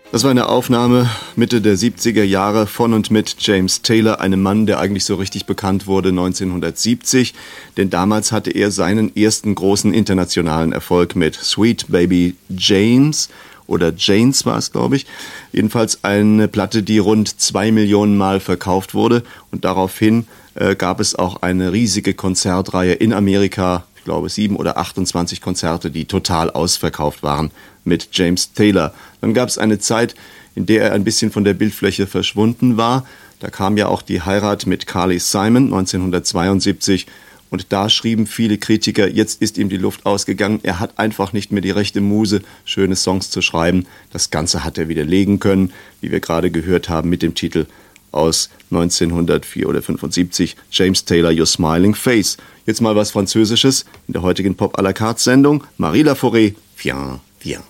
Das war eine Aufnahme Mitte der 70er Jahre von und mit James Taylor, einem Mann, der eigentlich so richtig bekannt wurde 1970, denn damals hatte er seinen ersten großen internationalen Erfolg mit Sweet Baby James oder Janes war es, glaube ich. Jedenfalls eine Platte, die rund 2 Millionen Mal verkauft wurde und daraufhin gab es auch eine riesige Konzertreihe in Amerika, ich glaube 7 oder 28 Konzerte, die total ausverkauft waren mit James Taylor. Dann gab es eine Zeit, in der er ein bisschen von der Bildfläche verschwunden war. Da kam ja auch die Heirat mit Carly Simon 1972 und da schrieben viele Kritiker, jetzt ist ihm die Luft ausgegangen, er hat einfach nicht mehr die rechte Muse, schöne Songs zu schreiben. Das Ganze hat er widerlegen können, wie wir gerade gehört haben mit dem Titel aus 1904 oder 75, James Taylor, Your Smiling Face. Jetzt mal was Französisches in der heutigen Pop à la carte Sendung. Marie Laforêt, Viens, viens.